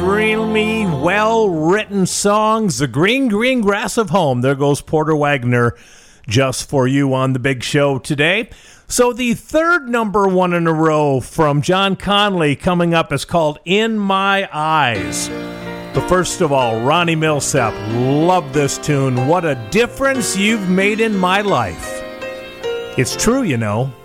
extremely well-written songs. The Green, Green Grass of Home. There goes Porter Wagoner just for you on the big show today. So the third number one in a row from John Conlee coming up is called In My Eyes. But first of all, Ronnie Milsap, love this tune. What a difference you've made in my life. It's true, you know.